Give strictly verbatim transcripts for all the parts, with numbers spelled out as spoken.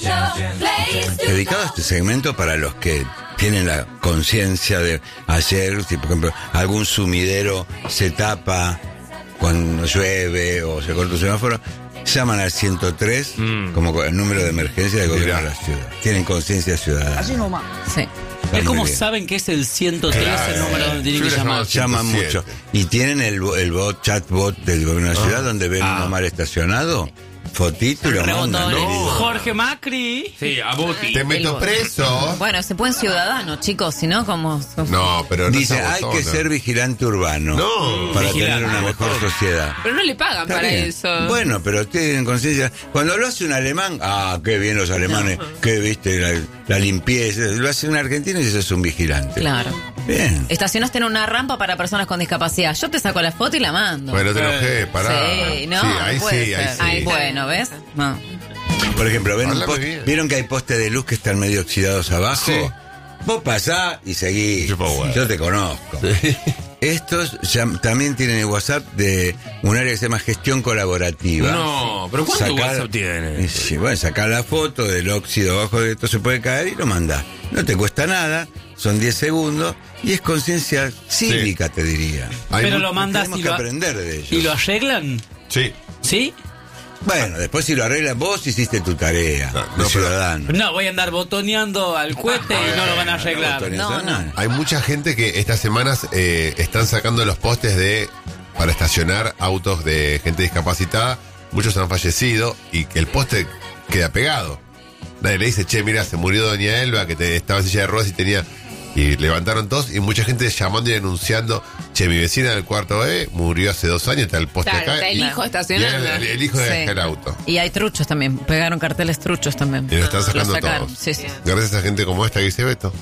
Dedicado a este segmento para los que tienen la conciencia de hacer, si por ejemplo algún sumidero se tapa cuando llueve o se corta un semáforo, llaman al ciento tres mm. como el número de emergencia del gobierno de la ciudad. Tienen conciencia ciudadana. Así nomás. Sí. Es como saben que es el ciento tres claro, el número donde tienen que llamar. Llaman mucho. Y tienen el, el bot, chatbot del gobierno de la ciudad, ah. donde ven ah. uno mal estacionado. Fotito y lo mandan. No. Jorge Macri. Sí, a Buti. Te meto preso. Bueno, se pueden ciudadanos, chicos, si no, como. No, pero no. Dice, hay que ser vigilante urbano. No. Para vigilante. tener una mejor sociedad. Pero no le pagan Está para bien. eso. Bueno, pero tienen conciencia. Cuando lo hace un alemán, ah, qué bien los alemanes, no. qué viste la, la limpieza. Lo hace un argentino y eso es un vigilante. Claro. Bien. Estacionaste en una rampa para personas con discapacidad. Yo te saco la foto y la mando. Bueno, te enojé, pará. Sí, no, sí, ahí no puede sí, ahí ser. sí. Ahí, bueno, ¿ves? No. Por ejemplo, ¿ven un post, ¿vieron que hay postes de luz que están medio oxidados abajo? Sí. Vos pasás y seguís. Yo, bueno. Yo te conozco. Sí. Estos ya, también tienen el WhatsApp de un área que se llama gestión colaborativa. No, pero ¿cuánto sacar, WhatsApp tiene? Sí, bueno, sacar la foto del óxido abajo de esto se puede caer y lo mandás. No te cuesta nada, son diez segundos y es conciencia cívica, sí. te diría. Hay pero lo mandas tenemos y que lo, aprender de ellos. ¿Y lo arreglan? Sí. ¿Sí? Bueno, después si lo arreglas vos hiciste tu tarea, no, no, ciudadano. Pero, no, voy a andar botoneando al cohete ah, y no lo van a arreglar. No, no. Hay mucha gente que estas semanas eh, están sacando los postes de para estacionar autos de gente discapacitada. Muchos han fallecido y que el poste queda pegado. Nadie le dice, che, mira, se murió doña Elba, que te, estaba en silla de ruedas y tenía... Y levantaron todos y mucha gente llamando y denunciando, che, mi vecina del cuarto B murió hace dos años, está el poste claro, acá. Está el y, hijo estacionando. El, el hijo de sí. dejar el auto. Y hay truchos también, pegaron carteles truchos también. Y lo están sacando lo todos. Sí, sí. Gracias a gente como esta que dice Beto.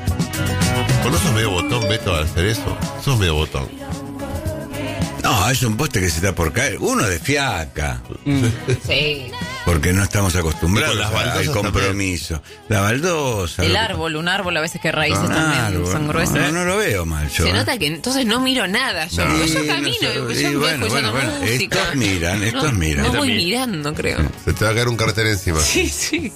¿O no sos medio botón, Beto, al hacer eso? Sos medio botón. No, es un poste que se está por caer. Uno de fiaca. Mm. Sí. Porque no estamos acostumbrados las al compromiso. También. La baldosa. El lo... árbol, un árbol a veces que raíces no, también árbol. son gruesas. No, no lo veo mal yo. Se ¿eh? nota que entonces no miro nada. Yo, no, yo camino, no, yo y bueno, bueno, bueno. música. Estos miran, estos no, miran. No voy mirando, creo. Se te va a caer un cartel encima. Sí, sí.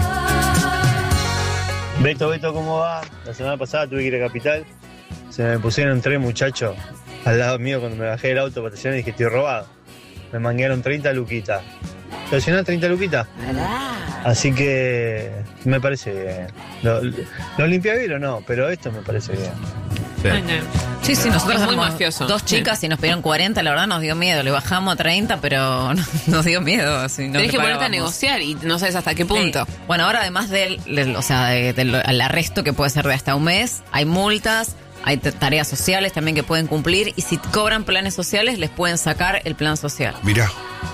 Beto, Beto, ¿cómo va? La semana pasada tuve que ir a Capital. Se me pusieron tres muchachos al lado mío cuando me bajé del auto para estacionar y dije, estoy robado. Me manguearon treinta luquitas. ¿Estacionás treinta luquitas? Así que me parece bien. ¿Lo, lo limpia bien o no? Pero esto me parece bien. Sí, sí, nosotros es muy somos mafioso. Dos chicas y nos pidieron cuarenta, la verdad nos dio miedo. Le bajamos a treinta, pero nos dio miedo. Así, no Tenés que ponerte a negociar y no sabes hasta qué punto. Sí. Bueno, ahora además del, del o sea, de, del de, arresto que puede ser de hasta un mes, hay multas, hay t- tareas sociales también que pueden cumplir y si cobran planes sociales les pueden sacar el plan social. Mirá.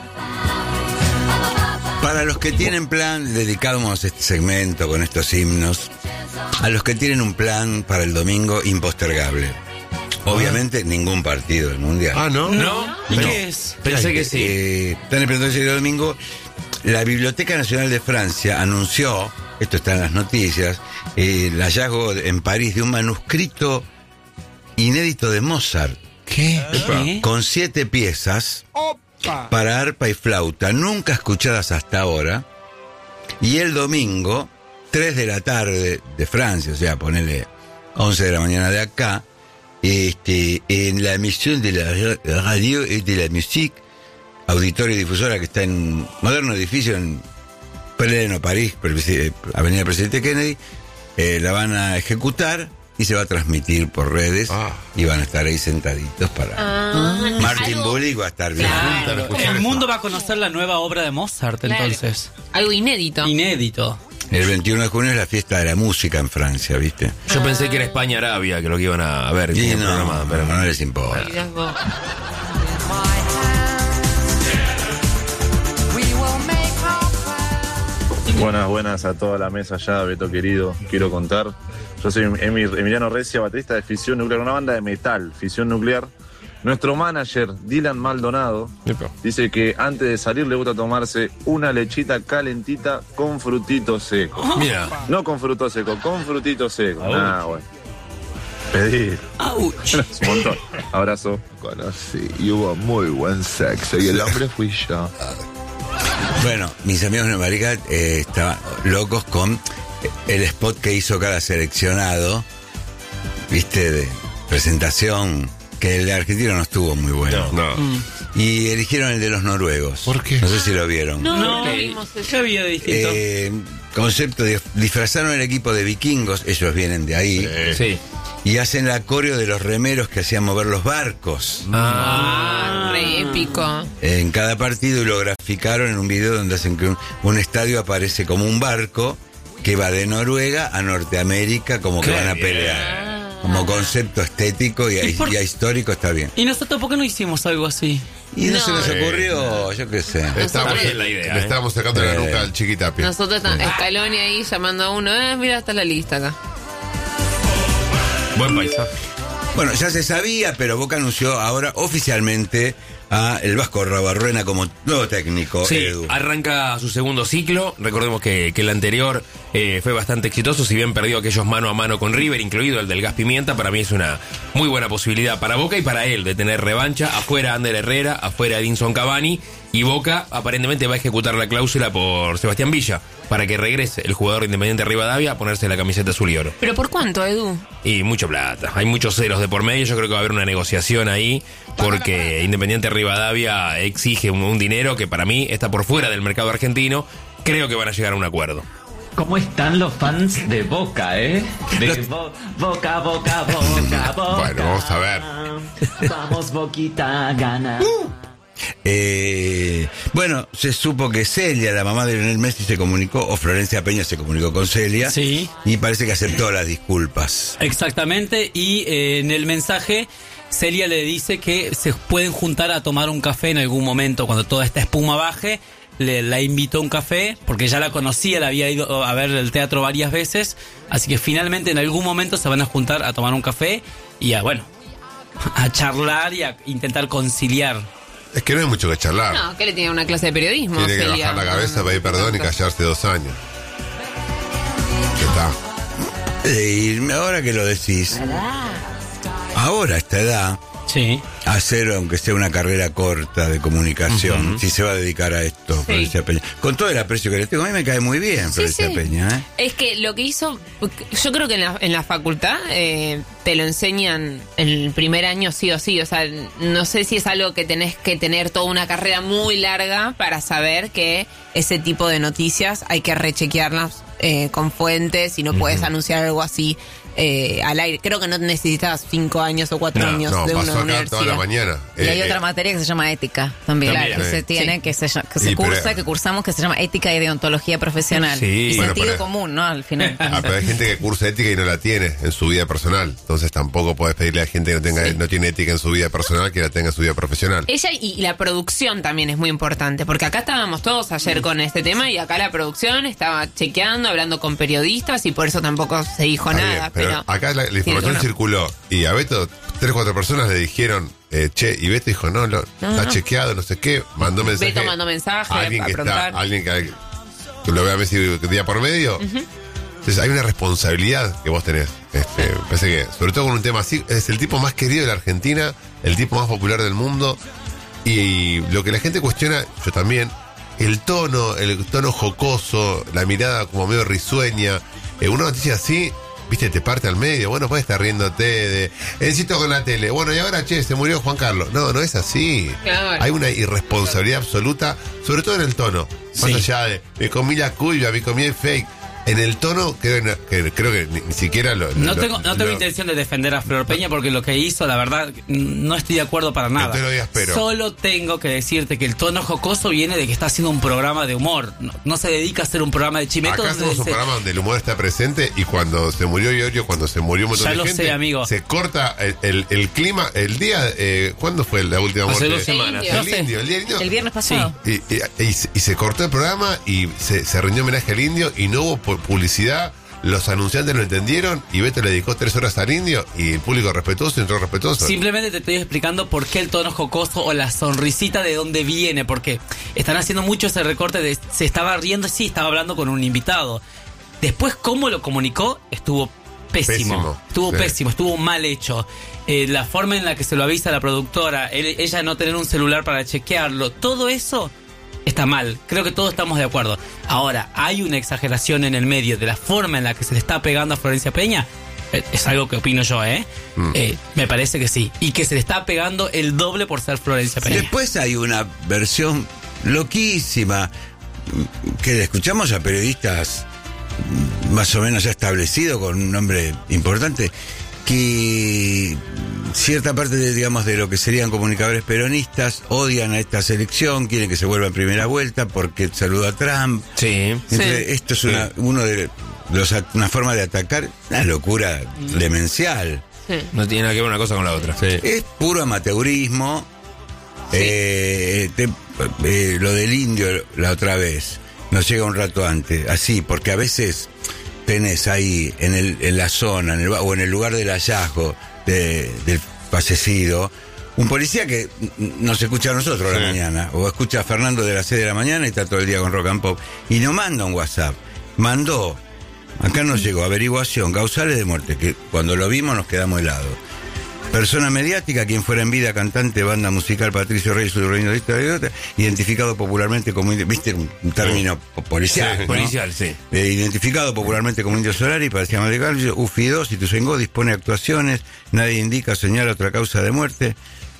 Para los que tienen plan, dedicamos este segmento con estos himnos, a los que tienen un plan para el domingo impostergable. Obviamente, ah. ningún partido del Mundial. Ah, ¿no? ¿No? ¿Y no. qué es? Pensé Ay, que sí. Eh, están esperando el domingo. La Biblioteca Nacional de Francia anunció, esto está en las noticias, eh, el hallazgo en París de un manuscrito inédito de Mozart. ¿Qué? ¿Qué? Con siete piezas. Para arpa y flauta, nunca escuchadas hasta ahora. Y el domingo, tres de la tarde de Francia, o sea, ponele once de la mañana de acá, este, en la emisión de la radio y de la musique, auditorio y difusora que está en moderno edificio en pleno París, Avenida Presidente Kennedy, eh, la van a ejecutar. Y se va a transmitir por redes ah. y van a estar ahí sentaditos para... Ah, Martin Bullick va a estar bien. Claro. El mundo va a conocer la nueva obra de Mozart, claro. Entonces. Algo inédito. Inédito. El veintiuno de junio es la fiesta de la música en Francia, ¿viste? Yo ah. pensé que era España-Arabia, que lo que iban a ver. Y no, programa, pero no les importa. Buenas, buenas a toda la mesa ya, Beto querido. Quiero contar... Yo soy Emiliano Recia, baterista de Fisión Nuclear, una banda de metal, Fisión Nuclear. Nuestro manager, Dylan Maldonado, dice que antes de salir le gusta tomarse una lechita calentita con frutito seco. Mira. No con fruto seco, con frutito seco. Ah, bueno. Pedir. Ouch. Un montón. Abrazo. Conocí y hubo muy buen sexo y el hombre fui yo. Bueno, mis amigos de Marica eh, estaban locos con el spot que hizo cada seleccionado, viste, de presentación, que el argentino no estuvo muy bueno. No. Mm. Y eligieron el de los noruegos. ¿Por qué? No sé si lo vieron. No, No, no vimos eso. ¿qué había de distinto? Eh, concepto de disfrazaron el equipo de vikingos, ellos vienen de ahí, Sí. y hacen la coreo de los remeros que hacían mover los barcos Ah, re épico. en cada partido, y lo graficaron en un video donde hacen que un, un estadio aparece como un barco que va de Noruega a Norteamérica, como que Qué van a bien. pelear. Como concepto estético y, ¿Y por- y histórico está bien. ¿Y nosotros por qué no hicimos algo así? Y no, No. se nos ocurrió, yo qué sé. Estábamos, bien la idea, le ¿eh? estábamos sacando la Eh. nuca al Chiquitapia. Nosotros estamos Scaloni ahí llamando a uno. Eh, mira, está la lista acá. Buen paisaje. Bueno, ya se sabía, pero Boca anunció ahora oficialmente a el Vasco Rabarruena como nuevo técnico. Sí, Edu. arranca su segundo ciclo. Recordemos que, que el anterior eh, fue bastante exitoso, si bien perdió aquellos mano a mano con River, incluido el del Gas Pimienta. Para mí es una muy buena posibilidad para Boca y para él de tener revancha. Afuera Ander Herrera, afuera Edinson Cavani, y Boca aparentemente va a ejecutar la cláusula por Sebastián Villa para que regrese el jugador de Independiente Rivadavia a ponerse la camiseta azul y oro. ¿Pero por cuánto, Edu? Y mucha plata, hay muchos ceros de por medio. Yo creo que va a haber una negociación ahí porque Independiente Rivadavia exige un, un dinero que para mí está por fuera del mercado argentino. Creo que van a llegar a un acuerdo. ¿Cómo están los fans de Boca, eh? De Bo- Boca, Boca, Boca, Boca. Bueno, vamos a ver. Vamos, Boquita, gana. Eh, bueno, se supo que Celia, la mamá de Lionel Messi, se comunicó, o Florencia Peña se comunicó con Celia. Sí. Y parece que aceptó las disculpas. Exactamente, y eh, en el mensaje Celia le dice que se pueden juntar a tomar un café en algún momento cuando toda esta espuma baje. Le, la invitó a un café porque ya la conocía, la había ido a ver el teatro varias veces, así que finalmente en algún momento se van a juntar a tomar un café y a, bueno, a charlar y a intentar conciliar. Es que no hay mucho que charlar. No, que le tiene una clase de periodismo. Tiene que Celia. bajar la cabeza, pedir perdón y callarse dos años. Ya está. Eh, y ahora que lo decís, ahora a esta edad, Sí. hacer aunque sea una carrera corta de comunicación, si se va a dedicar a esto, Florencia Peña. Con todo el aprecio que le tengo, a mí me cae muy bien Sí, Florencia sí. Peña, ¿eh? Es que lo que hizo, yo creo que en la, en la facultad eh, te lo enseñan el primer año sí o sí, o sea, no sé si es algo que tenés que tener toda una carrera muy larga para saber que ese tipo de noticias hay que rechequearlas eh, con fuentes y no puedes anunciar algo así eh, al aire. Creo que no necesitas cinco años o cuatro No, años no, de una pasó acá universidad. toda la mañana. Y hay Eh, otra eh, materia que se llama ética también, También, que sí. se tiene, Sí. que se, lla- que se Sí, cursa, pero- que cursamos, que se llama ética y deontología profesional. Sí. Y Bueno, sentido pero- común, ¿no? Al final. Ah, pero hay gente que cursa ética y no la tiene en su vida personal. Entonces tampoco puedes pedirle a gente que no tenga, no tiene ética en su vida personal que la tenga en su vida profesional. Ella y, y la producción también es muy importante, porque acá estábamos todos ayer con este tema y acá la producción estaba chequeando, hablando con periodistas y por eso tampoco se dijo Está nada. bien, pero, pero acá la, la Sí, información bueno. circuló y a Beto tres, cuatro personas le dijeron, eh, che, y Beto dijo, no, lo, No, está no. chequeado, no sé qué, mandó mensaje. Beto mandó mensaje a alguien a que está, preguntar. alguien que, que lo vea a Messi día por medio. Entonces hay una responsabilidad que vos tenés. Este, parece que, sobre todo con un tema así, es el tipo más querido de la Argentina, el tipo más popular del mundo. Y lo que la gente cuestiona, yo también, el tono, el tono jocoso, la mirada como medio risueña. Eh, una noticia así, viste, te parte al medio. Bueno, puedes estar riéndote de. Encito con la tele. Bueno, y ahora, che, se murió Juan Carlos. No, no es así. Claro. Hay una irresponsabilidad absoluta, sobre todo en el tono. Más Sí. allá de me comí la cuya, me comí el fake. En el tono, creo que, creo que ni, ni siquiera lo. No lo- tengo, no tengo lo- intención de defender a Flor Peña porque lo que hizo, la verdad, no estoy de acuerdo para nada. te lo digas, pero- Solo tengo que decirte que el tono jocoso viene de que está haciendo un programa de humor. No, no se dedica a hacer un programa de chimetos. Acá hacemos un donde se- programa donde el humor está presente y cuando se murió Iorio, cuando se murió un montón Ya de lo gente, sé, amigo. se corta el, el- el clima, el día, eh, ¿cuándo fue la última Hace muerte? dos semanas. El No sé. indio, el día del indio. El viernes pasado. Y, y- y se- y se cortó el programa y se, se rindió homenaje al indio y no hubo pu- publicidad. Los anunciantes lo entendieron y Beto le dedicó tres horas al indio y el público respetuoso entró respetuoso. Simplemente te estoy explicando por qué el tono jocoso o la sonrisita de dónde viene, porque están haciendo mucho ese recorte de se estaba riendo, sí, estaba hablando con un invitado. Después, cómo lo comunicó, estuvo pésimo. Pésimo, Estuvo sí. pésimo, estuvo mal hecho. Eh, la forma en la que se lo avisa a la productora, él- ella no tener un celular para chequearlo, todo eso está mal. Creo que todos estamos de acuerdo. Ahora, ¿hay una exageración en el medio de la forma en la que se le está pegando a Florencia Peña? Eh, es algo que opino yo, ¿eh? Mm. eh me parece que sí. Y que se le está pegando el doble por ser Florencia Peña. Después hay una versión loquísima que le escuchamos a periodistas más o menos ya establecidos con un nombre importante, que cierta parte de, digamos, de lo que serían comunicadores peronistas odian a esta selección, quieren que se vuelva en primera vuelta porque saluda a Trump. Sí. Entonces, sí. esto es una, sí. uno de los, una forma de atacar, una locura mm. demencial. Sí. No tiene nada que ver una cosa con la otra. Sí. Es puro amateurismo. Sí. Eh, te, eh, lo del indio la otra vez nos llega un rato antes, así, porque a veces tenés ahí en, el, en la zona en el, o en el lugar del hallazgo de, del fallecido un policía que nos escucha a nosotros sí. a la mañana, o escucha a Fernando de las seis de la mañana y está todo el día con Rock and Pop, y nos manda un WhatsApp, mandó, acá nos llegó, averiguación, causales de muerte, que cuando lo vimos nos quedamos helados. Persona mediática, quien fuera en vida cantante, banda musical Patricio Reyes, su reino de identificado popularmente como, viste, un, un término sí. policial, sí, ¿no? policial, sí. Eh, identificado popularmente como Indio Solari, parecía más de U F I dos, Ituzaingó, dispone de actuaciones, nadie indica, señala otra causa de muerte.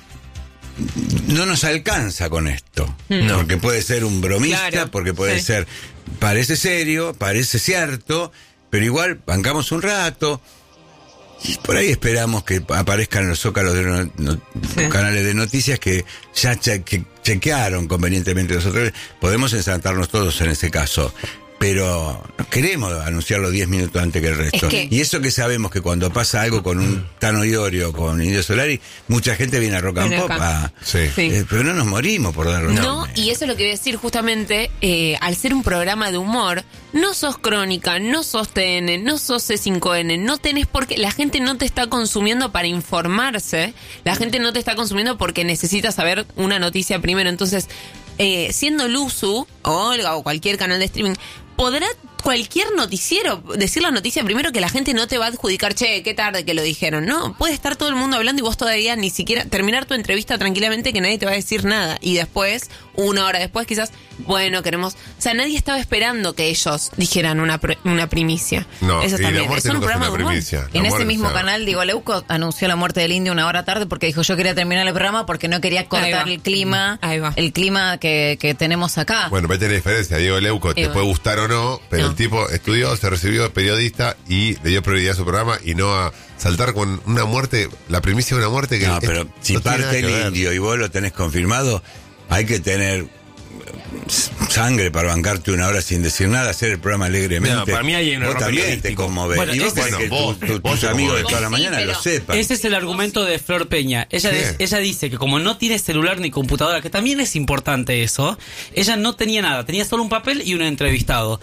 No nos alcanza con esto, no. porque puede ser un bromista, claro. porque puede sí. ser, parece serio, parece cierto, pero igual bancamos un rato. Y por ahí esperamos que aparezcan los zócalos de no, no, sí. canales de noticias que ya che, que chequearon convenientemente nosotros. Podemos ensantarnos todos en ese caso, pero no queremos anunciarlo diez minutos antes que el resto. Es que... Y eso que sabemos que cuando pasa algo con un Tano Iorio, con Indio Solari, mucha gente viene a Rock and Pop. A, sí. Sí. Eh, pero no nos morimos por darlo. No, nombre. Y eso es lo que voy a decir justamente, eh, al ser un programa de humor, no sos Crónica, no sos T N, no sos C cinco N, no tenés por qué, la gente no te está consumiendo para informarse, la gente no te está consumiendo porque necesita saber una noticia primero. Entonces, eh, siendo Luzu o Olga o cualquier canal de streaming, podrá cualquier noticiero decir la noticia primero, que la gente no te va a adjudicar, che, qué tarde que lo dijeron. No, puede estar todo el mundo hablando y vos todavía ni siquiera terminar tu entrevista tranquilamente, que nadie te va a decir nada. Y después, una hora después, quizás, bueno, queremos... O sea, nadie estaba esperando que ellos dijeran una, una primicia. No, eso y también. la muerte es un nunca programa fue una primicia. En ese muerte, mismo o sea, canal, Diego Leuco anunció la muerte del indio una hora tarde porque dijo, yo quería terminar el programa porque no quería cortar el clima, Ahí va. el clima que, que tenemos acá. Bueno, va a tener diferencia. Diego Leuco te Digo. puede gustar o no, pero No. el tipo estudió, se recibió de periodista y le dio prioridad a su programa y no a saltar con una muerte, la primicia de una muerte que... No, es- pero si no tiene nada parte que el ver. indio y vos lo tenés confirmado, hay que tener sangre para bancarte una hora sin decir nada, hacer el programa alegremente. No, para mí hay un vos error también te periodístico. conmovés. Bueno, y vos ese- querés que bueno, tu- vos- tu- vos tus te amigos de conmovés. toda la Sí, mañana pero- lo sepan. Ese es el argumento de Flor Peña. Ella, Sí. des- ella dice que como no tiene celular ni computadora, que también es importante eso, ella no tenía nada, tenía solo un papel y un entrevistado.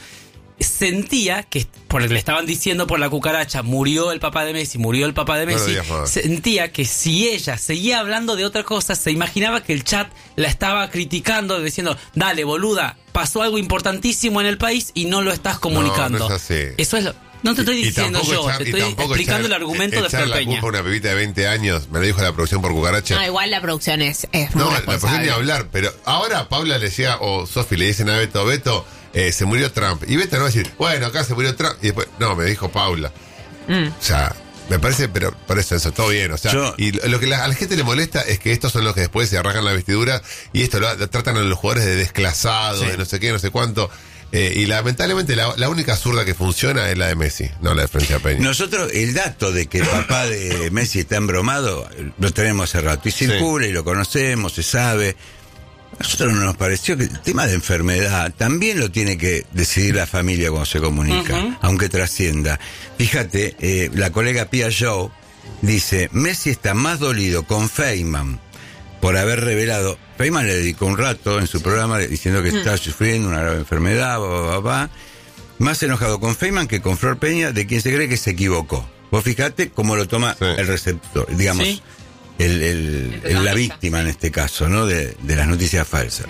Sentía que, por lo que le estaban diciendo por la cucaracha, murió el papá de Messi, murió el papá de No lo Messi, digas más. sentía que si ella seguía hablando de otra cosa, se imaginaba que el chat la estaba criticando, diciendo, dale, boluda, pasó algo importantísimo en el país y no lo estás comunicando. No, no es así. Eso es lo- no te estoy Y diciendo tampoco yo, echar- te y estoy tampoco explicando echar- el argumento de echar Flor la Peña. culpa a una pibita de veinte años, me lo dijo la producción por cucaracha. No, igual la producción es, es muy No, la producción responsable. ni hablar, pero ahora a Paula le llega, o Sofi le dicen a Beto, Beto, eh, se murió Trump. Y Beto no va a decir, bueno, acá se murió Trump. Y después, no, me dijo Paula. Mm. O sea, me parece, pero por eso, eso, todo bien. O sea, Yo- y lo, lo que la- a la gente le molesta es que estos son los que después se arrancan la vestidura y esto lo, lo tratan a los jugadores de desclasados, Sí. de no sé qué, no sé cuánto. Eh, y lamentablemente la, la única zurda que funciona es la de Messi, no la de Florencia Peña. Nosotros, el dato de que el papá de Messi está embromado, lo tenemos hace rato. Y circula y lo conocemos, se sabe. A nosotros no nos pareció que el tema de enfermedad también lo tiene que decidir la familia cuando se comunica, Ujú. aunque trascienda. Fíjate, eh, la colega Pia Joe dice, Messi está más dolido con Feynman por haber revelado. Feynman le dedicó un rato en su programa diciendo que está sufriendo una grave enfermedad, va, va, va. Más enojado con Feynman que con Flor Peña, de quien se cree que se equivocó. Vos fijate cómo lo toma Sí. el receptor, digamos, Sí. el, el- el- la víctima en este caso, ¿no? De, de las noticias falsas.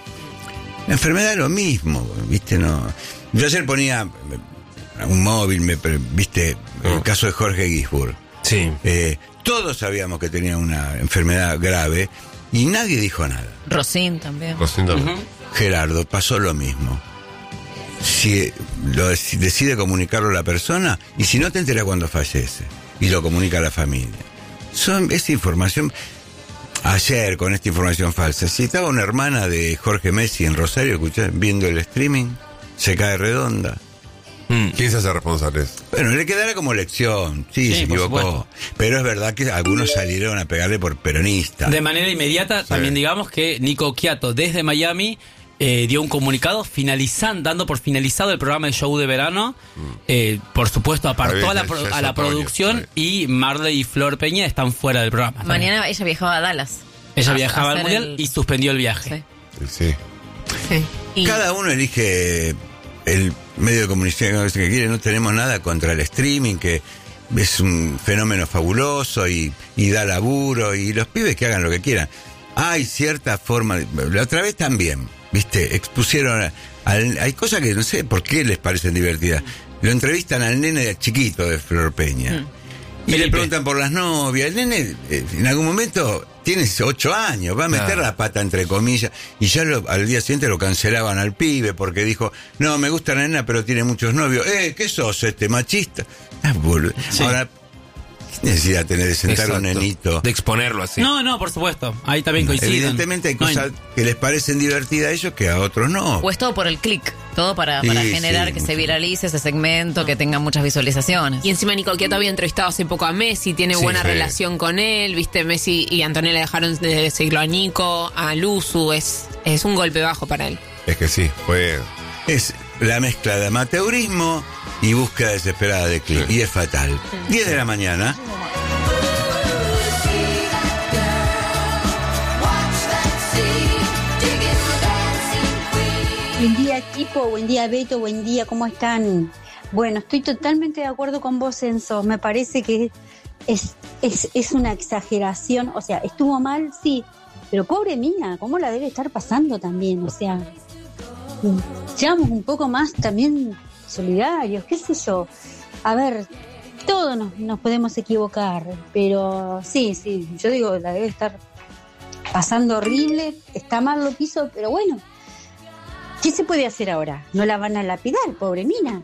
La enfermedad es lo mismo, ¿viste? No. Yo ayer ponía eh, un móvil, me, pre- ¿viste? El caso de Jorge Gisburg. Sí. Eh, todos sabíamos que tenía una enfermedad grave y nadie dijo nada. Rosín también. Lo siento. Gerardo, pasó lo mismo. Si, lo, si decide comunicarlo a la persona, y si no te entera cuando fallece, y lo comunica a la familia. Son esta información. Ayer, con esta información falsa, si estaba una hermana de Jorge Messi en Rosario, escuchá, viendo el streaming, se cae redonda. Mm. ¿Quién se hace responsable? Bueno, le quedará como lección, sí, Sí, se por equivocó. supuesto. Pero es verdad que algunos salieron a pegarle por peronista. De manera inmediata, Sí. también digamos que Nico Quiato, desde Miami, eh, dio un comunicado finalizando, dando por finalizado el programa de show de verano. Eh, por supuesto, apartó Está a la, bien, pro- ya es a la otoño, producción y Marley y Flor Peña están fuera del programa. también. Mañana ella viajaba a Dallas. Ella a- viajaba a al hacer mundial el- y suspendió el viaje. Sí. Sí. Sí. Y Cada uno elige el medio de comunicación que quiere. No tenemos nada contra el streaming, que es un fenómeno fabuloso y, y da laburo, y los pibes que hagan lo que quieran. Hay cierta forma, de- la otra vez también, viste, expusieron, a- al- hay cosas que no sé por qué les parecen divertidas. Lo entrevistan al nene chiquito de Flor Peña. Mm. Y le Felipe. preguntan por las novias. El nene, eh, en algún momento, tiene ocho años, va a meter Claro. la pata entre comillas. Y ya lo- al día siguiente lo cancelaban al pibe porque dijo, no, me gusta la nena, pero tiene muchos novios. Eh, ¿qué sos, este machista? Ah, boludo. Sí. Ahora, ¿qué necesidad tener de sentar a un Exacto. nenito? De exponerlo así. No, no, por supuesto. Ahí también coinciden. Evidentemente hay No cosas que les parecen divertidas a ellos que a otros no. O es todo por el click, todo para, Sí, para generar sí, que mucho. se viralice ese segmento, que tenga muchas visualizaciones. Y encima Nico Quiato había entrevistado hace poco a Messi, tiene Sí, buena sí. relación con él, viste, Messi y Antonella dejaron de seguirlo a Nico, a Luzu, es, es un golpe bajo para él. Es que sí, fue. Es la mezcla de amateurismo y búsqueda desesperada de clic. Sí. Y es fatal. diez de la mañana. Buen día equipo, buen día Beto, buen día, ¿cómo están? Bueno, estoy totalmente de acuerdo con vos, Enzo. Me parece que es, es, es una exageración. O sea, estuvo mal, sí, pero pobre mía, ¿cómo la debe estar pasando también? O sea, seamos un poco más también solidarios, qué sé yo. A ver, todos nos, nos podemos equivocar, pero sí, sí, yo digo, la debe estar pasando horrible, está mal lo que hizo, pero bueno. ¿Qué se puede hacer ahora? No la van a lapidar, pobre mina.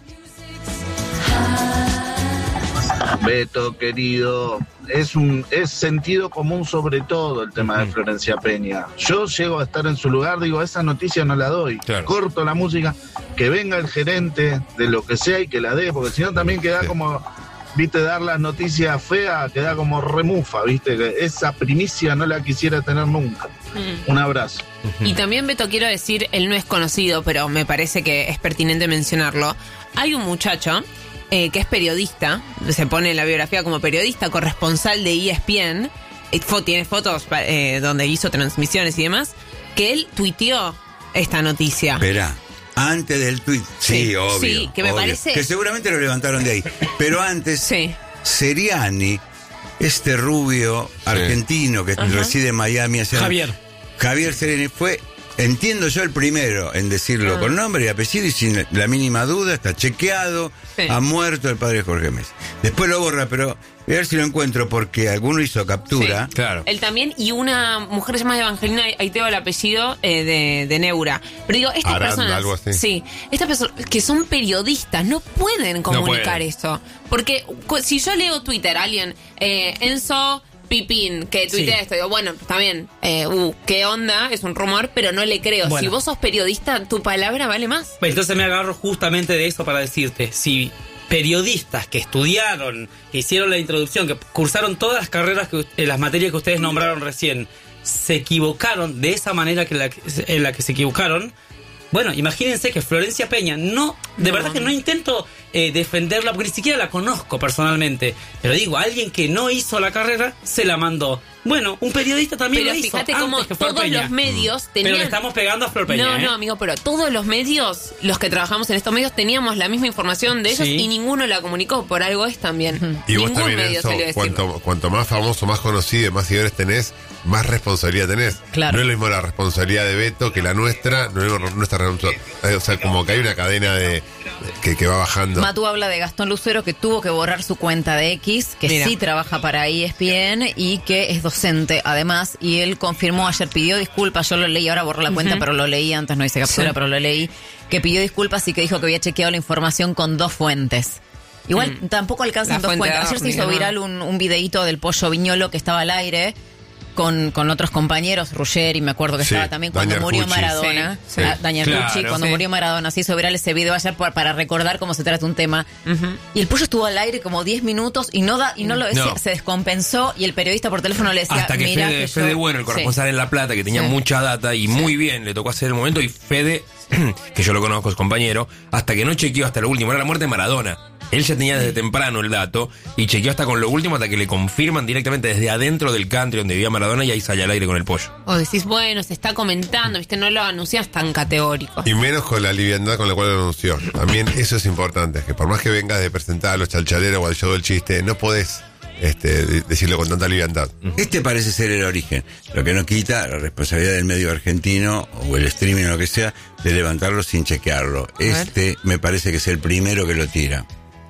Beto, querido, es un es sentido común sobre todo el tema de Florencia Peña. Yo llego a estar en su lugar, digo, esa noticia no la doy. Claro. Corto la música, que venga el gerente de lo que sea y que la dé, porque si no también queda Sí. como, viste, dar las noticias feas, queda como remufa, viste, que esa primicia no la quisiera tener nunca. Un abrazo. Y también, Beto, quiero decir, él no es conocido, pero me parece que es pertinente mencionarlo. Hay un muchacho eh, que es periodista, se pone en la biografía como periodista, corresponsal de E S P N, eh, fo- tiene fotos eh, donde hizo transmisiones y demás, que él tuiteó esta noticia. Espera, antes del tweet. Sí, Sí, obvio. sí, que me obvio. parece- Que seguramente lo levantaron de ahí. Pero antes, Sí. Seriani, este rubio argentino que Ajá. reside en Miami. hace- Javier. Javier Seriani fue, entiendo yo, el primero en decirlo Ah. con nombre y apellido y sin la mínima duda, está chequeado, Sí. ha muerto el padre de Jorge Messi. Después lo borra, pero voy a ver si lo encuentro porque alguno hizo captura. Sí. Claro. Él también, y una mujer llamada Evangelina, ahí tengo el apellido eh, de, de Neura. Pero digo, estas Aranda, personas. algo así. Sí, estas personas que son periodistas no pueden comunicar pueden. esto. Porque cu- si yo leo Twitter, alguien, eh, Enzo Pipín, que tuitea Sí. esto, digo, bueno, está bien, eh, uh, qué onda, es un rumor, pero no le creo. Bueno. Si vos sos periodista, tu palabra vale más. Entonces me agarro justamente de eso para decirte, si periodistas que estudiaron, que hicieron la introducción, que cursaron todas las carreras, que, eh, las materias que ustedes nombraron recién, se equivocaron de esa manera que la, en la que se equivocaron, bueno, imagínense que Florencia Peña, no, de No. verdad que no intento eh, defenderla, porque ni siquiera la conozco personalmente, pero digo, alguien que no hizo la carrera, se la mandó. Bueno, un periodista también Pero lo hizo fíjate antes cómo que Flor todos Peña. los medios tenían... Pero le estamos pegando a Flor Peña, No, ¿eh? no, amigo, pero todos los medios, los que trabajamos en estos medios, teníamos la misma información de ellos Sí. y ninguno la comunicó. Por algo es también. Y vos Ningún también, medio Enzo, salió a decirlo. cuanto, cuanto más famoso, más conocido y más seguidores tenés, más responsabilidad tenés. Claro. No es lo mismo la responsabilidad de Beto que la nuestra, no es lo mismo nuestra responsabilidad. O sea, como que hay una cadena de, que, que va bajando. Matu habla de Gastón Lucero, que tuvo que borrar su cuenta de X, que Mira. sí trabaja para E S P N y que es docente además, y él confirmó ayer, pidió disculpas, yo lo leí, ahora borró la cuenta, Uh-huh. pero lo leí antes, no hice captura, Sí. pero lo leí, que pidió disculpas y que dijo que había chequeado la información con dos fuentes. Igual Mm. tampoco alcanzan La dos fuente de fuentes. Ayer se Arni, hizo ¿no? viral un, un videíto del Pollo Viñolo que estaba al aire con, con otros compañeros, Ruggeri, me acuerdo que Sí, estaba también cuando Daniel murió Cucci. Maradona. Sí, sí. Ah, Daniel Claro, Cucci, cuando sí. murió Maradona, se hizo viral ese video ayer por- para recordar cómo se trata un tema. Ujú. Y el Pollo estuvo al aire como diez minutos y no da y no lo decía, No. se descompensó y el periodista por teléfono le decía, Hasta que mira Fede, que Fede yo-". Bueno, el corresponsal Sí. en La Plata, que tenía Sí. mucha data y muy bien, le tocó hacer el momento, y Fede, que yo lo conozco, es compañero, hasta que no chequeó hasta lo último, era la muerte de Maradona. Él ya tenía desde temprano el dato y chequeó hasta con lo último, hasta que le confirman directamente desde adentro del country donde vivía Maradona, y ahí sale al aire con el Pollo. O decís, bueno, se está comentando, ¿viste? No lo anuncias tan categórico. Y menos con la liviandad con la cual lo anunció. También eso es importante, que por más que vengas de presentar a los chalchaleros o al show del chiste, no podés este, de- decirlo con tanta liviandad. Este parece ser el origen, lo que no quita la responsabilidad del medio argentino o el streaming o lo que sea de levantarlo sin chequearlo. Este me parece que es el primero que lo tira.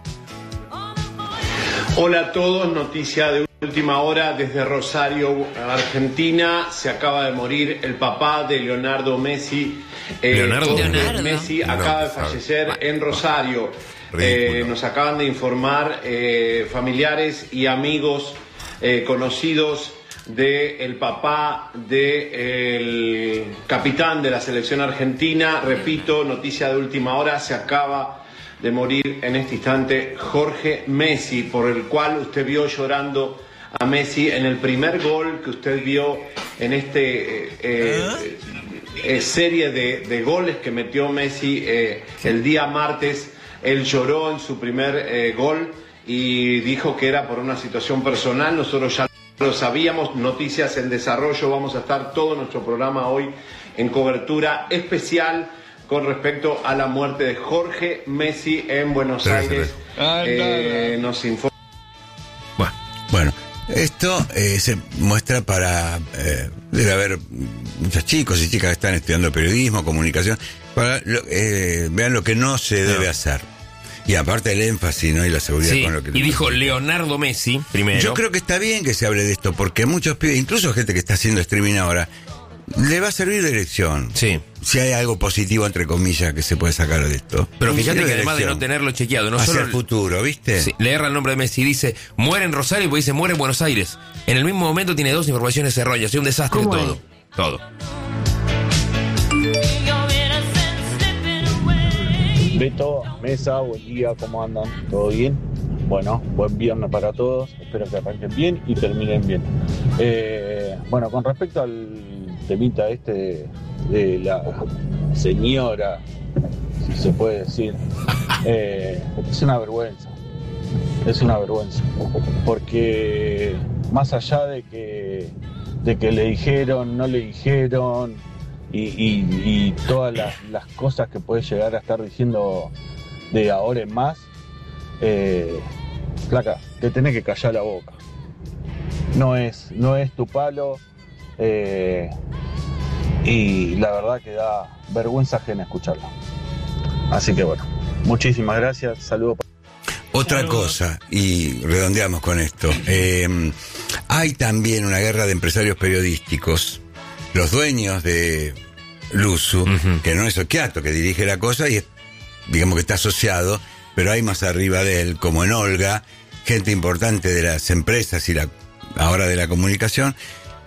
Hola a todos, noticia de última hora desde Rosario, Argentina. Se acaba de morir el papá de Leonardo Messi. Eh, Leonardo. Jorge Leonardo. Messi No, acaba de no, fallecer no. en Rosario. Ridículo. Eh, nos acaban de informar eh, familiares y amigos eh, conocidos de el papá del capitán de la selección argentina. Repito, noticia de última hora, se acaba de morir en este instante Jorge Messi, por el cual usted vio llorando a Messi en el primer gol que usted vio en este eh, eh, eh, serie de, de goles que metió Messi eh, el día martes. Él lloró en su primer eh, gol y dijo que era por una situación personal. Nosotros ya lo sabíamos. Noticias en desarrollo. Vamos a estar todo nuestro programa hoy en cobertura especial con respecto a la muerte de Jorge Messi en Buenos Tres, Aires. Eh, nos informa. Bueno, Bueno, esto eh, se muestra para... Eh, debe haber muchos chicos y chicas que están estudiando periodismo, comunicación, para lo- eh, vean lo que no se debe hacer. Y aparte el énfasis, ¿no? Y la seguridad sí, con lo que... y dijo Leonardo Messi primero. Yo creo que está bien que se hable de esto, porque muchos pibes, incluso gente que está haciendo streaming ahora, le va a servir de lección. Sí. Si hay algo positivo, entre comillas, que se puede sacar de esto. Pero fíjate Sirve que además de lección. no tenerlo chequeado, no Hacia solo el futuro, ¿viste? Sí, le erra el nombre de Messi, dice muere en Rosario y pues dice muere en Buenos Aires. En el mismo momento tiene dos informaciones erróneas, y un desastre ¿Cómo todo. es? Todo. Beto, Mesa, buen día, ¿cómo andan? ¿Todo bien? Bueno, buen viernes para todos, espero que arranquen bien y terminen bien. Eh, bueno, con respecto al temita este de, de la señora, si se puede decir, eh, es una vergüenza, es una vergüenza, porque más allá de que, de que le dijeron, no le dijeron, y, y- y todas las, las cosas que puede llegar a estar diciendo de ahora en más, eh, flaca, te tenés que callar la boca. No es, no es tu palo, eh, y la verdad que da vergüenza ajena escucharlo. Así que bueno, muchísimas gracias, saludos. Otra cosa, y redondeamos con esto, eh, hay también una guerra de empresarios periodísticos, los dueños de Luzu, Ujú. que no es Occhiato, que dirige la cosa y es, digamos que está asociado, pero hay más arriba de él, como en Olga, gente importante de las empresas y la ahora de la comunicación,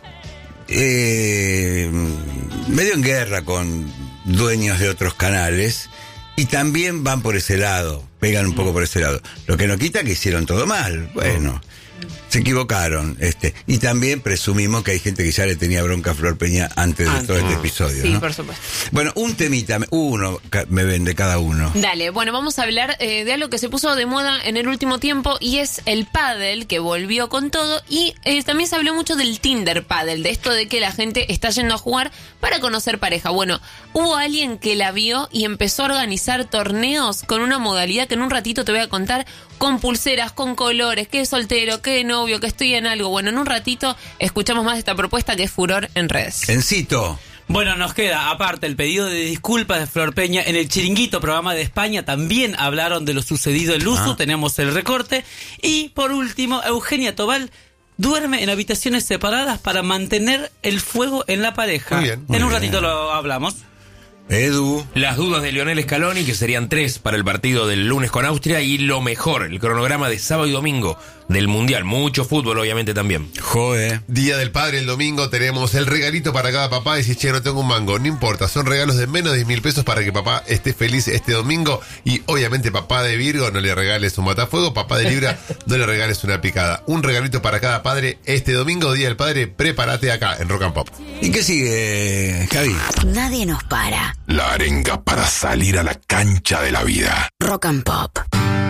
eh, medio en guerra con dueños de otros canales, y también van por ese lado, pegan un poco por ese lado. Lo que no quita que hicieron todo mal. Bueno, se equivocaron. este Y también presumimos que hay gente que ya le tenía bronca a Flor Peña antes de Antes. todo este episodio. Sí, ¿no? por supuesto. Bueno, un temita, uno ca- me vende cada uno. Dale, bueno, vamos a hablar eh, de algo que se puso de moda en el último tiempo y es el pádel, que volvió con todo, y eh, también se habló mucho del Tinder pádel, de esto de que la gente está yendo a jugar para conocer pareja. Bueno, hubo alguien que la vio y empezó a organizar torneos con una modalidad que en un ratito te voy a contar, con pulseras, con colores, que soltero, que novio, que estoy en algo. Bueno, en un ratito escuchamos más de esta propuesta que es furor en redes. Encito. Bueno, nos queda, aparte, el pedido de disculpas de Flor Peña. En el Chiringuito, programa de España, también hablaron de lo sucedido en Luzu. Ah. Tenemos el recorte. Y, por último, Eugenia Tobal duerme en habitaciones separadas para mantener el fuego en la pareja. Muy bien, muy en un bien. ratito lo hablamos. Edu. Las dudas de Lionel Scaloni, que serían tres para el partido del lunes con Austria, y lo mejor, el cronograma de sábado y domingo del Mundial. Mucho fútbol, obviamente, también. Joder. Día del Padre, el domingo tenemos el regalito para cada papá. Decís, che, no tengo un mango, no importa, son regalos de menos de diez mil pesos para que papá esté feliz este domingo. Y obviamente papá de Virgo no le regales un matafuego, papá de Libra no le regales una picada. Un regalito para cada padre este domingo, Día del Padre. Prepárate acá en Rock and Pop. ¿Y qué sigue, Javi? Nadie nos para. La arenga para salir a la cancha de la vida. Rock and Pop.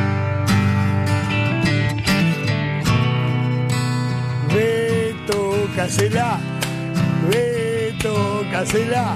Beto Casela, Beto Casela.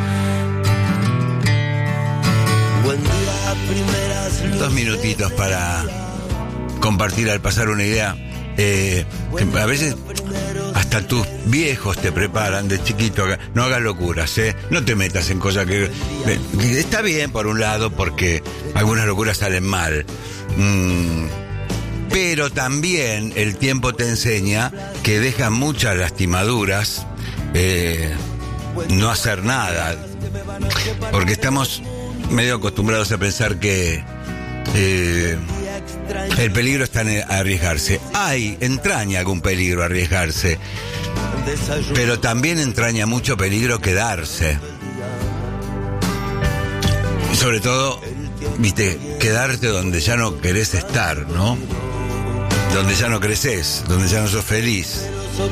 Buen día, primeras. Dos minutitos para compartir al pasar una idea. Eh, que a veces hasta tus viejos te preparan de chiquito. No hagas locuras, ¿eh? No te metas en cosas que, que está bien por un lado porque algunas locuras salen mal. Mm, pero también el tiempo te enseña que deja muchas lastimaduras eh, no hacer nada, porque estamos medio acostumbrados a pensar que eh, el peligro está en arriesgarse. Hay, entraña algún peligro arriesgarse, pero también entraña mucho peligro quedarse. Y sobre todo, viste, quedarte donde ya no querés estar, ¿no? Donde ya no creces, donde ya no sos feliz.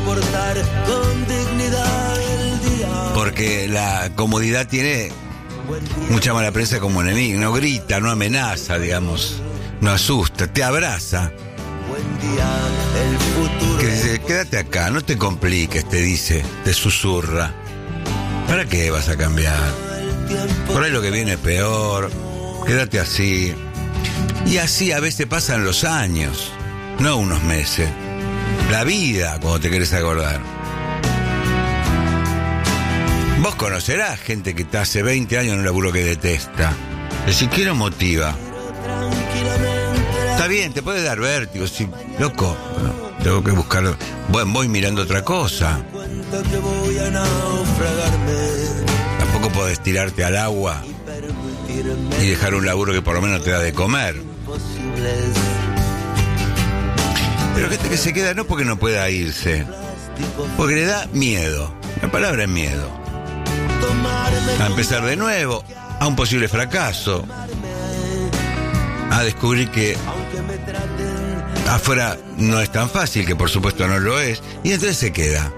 Porque la comodidad tiene mucha mala prensa como enemigo. No grita, no amenaza, digamos. No asusta, te abraza. Que dice, quédate acá, no te compliques, te dice, te susurra. ¿Para qué vas a cambiar? Por ahí lo que viene es peor. Quédate así. Y así a veces pasan los años, no unos meses. La vida, cuando te querés acordar. Vos conocerás gente que está hace veinte años en un laburo que detesta. Ni siquiera motiva. Está bien, te puede dar vértigo, sí, loco. Bueno, tengo que buscar. Bueno, voy mirando otra cosa. Tampoco podés tirarte al agua y dejar un laburo que por lo menos te da de comer. Pero gente que se queda no porque no pueda irse, porque le da miedo. La palabra es miedo. A empezar de nuevo, a un posible fracaso, a descubrir que afuera no es tan fácil, que por supuesto no lo es, y entonces se queda.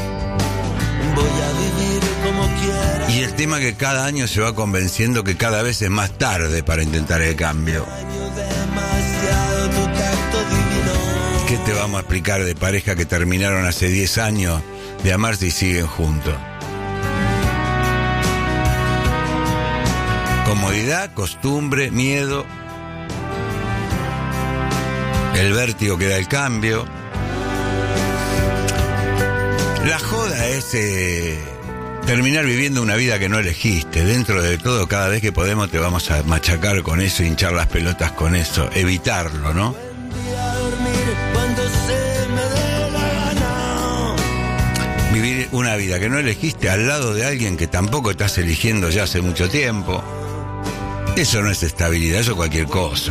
Y el tema que cada año se va convenciendo que cada vez es más tarde para intentar el cambio. ¿Qué te vamos a explicar de pareja que terminaron hace diez años de amarse y siguen juntos? Comodidad, costumbre, miedo, el vértigo que da el cambio. La joda es eh, terminar viviendo una vida que no elegiste. Dentro de todo, cada vez que podemos te vamos a machacar con eso, hinchar las pelotas con eso, evitarlo, ¿no? Vivir una vida que no elegiste al lado de alguien que tampoco estás eligiendo ya hace mucho tiempo. Eso no es estabilidad, eso es cualquier cosa.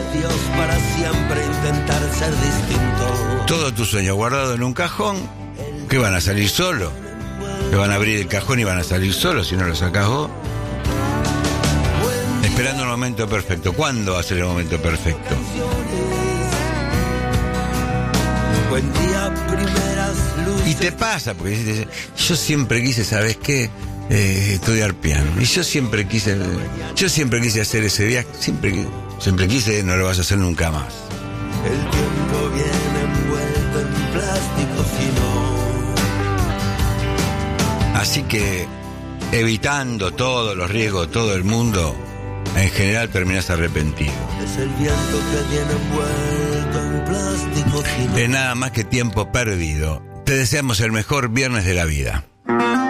Todos tus sueños guardados en un cajón, que van a salir solos. Que van a abrir el cajón y van a salir solos si no los sacás vos. Esperando el momento perfecto. ¿Cuándo va a ser el momento perfecto? Y te pasa, porque dices, yo siempre quise, ¿sabes qué? Eh, estudiar piano. Y yo siempre quise, yo siempre quise hacer ese viaje, siempre, siempre quise, no lo vas a hacer nunca más. El tiempo viene envuelto en plástico fino. Así que, evitando todos los riesgos, todo el mundo, en general terminas arrepentido. Es el viento que viene envuelto en plástico fino. Es nada más que tiempo perdido. Te deseamos el mejor viernes de la vida.